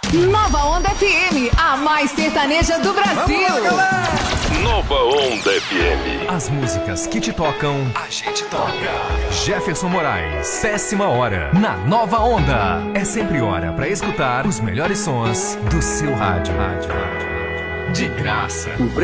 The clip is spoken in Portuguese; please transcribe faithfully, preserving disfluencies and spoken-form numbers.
Nova Onda F M, a mais sertaneja do Brasil. Vamos lá, Nova Onda F M. As músicas que te tocam, a gente toca. Jefferson Moraes, Péssima Hora, na Nova Onda. É sempre hora pra escutar os melhores sons do seu rádio. rádio, rádio. De graça.